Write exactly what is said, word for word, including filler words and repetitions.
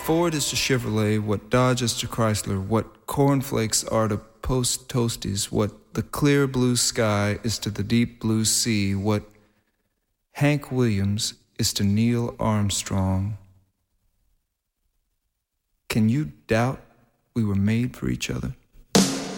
Ford is to Chevrolet what Dodge is to Chrysler, what cornflakes are to Post Toasties, what the clear blue sky is to the deep blue sea, what Hank Williams is to Neil Armstrong. Can you doubt we were made for each other?